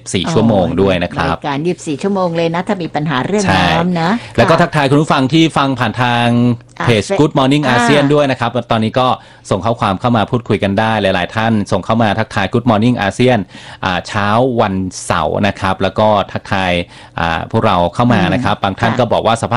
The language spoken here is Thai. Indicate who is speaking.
Speaker 1: 24 ชั่วโมงด้วยนะครับ
Speaker 2: บริการ24 ชั่วโมงเลยนะถ้ามีปัญหาเรื่อง
Speaker 1: ใช่
Speaker 2: น้ำนะ
Speaker 1: แล้วก็ทักทายคุณผู้ฟังที่ฟังผ่านทางเพจ Good Morning ASEAN ด้วยนะครับตอนนี้ก็ส่งข้อความเข้ามาพูดคุยกันได้หลายๆท่านส่งเข้ามาทักทาย Good Morning ASEAN เช้าวันเสาร์นะครับแล้วก็ทักทายพวกเราเข้ามานะครับบางท่านก็บอกว่าสภาพ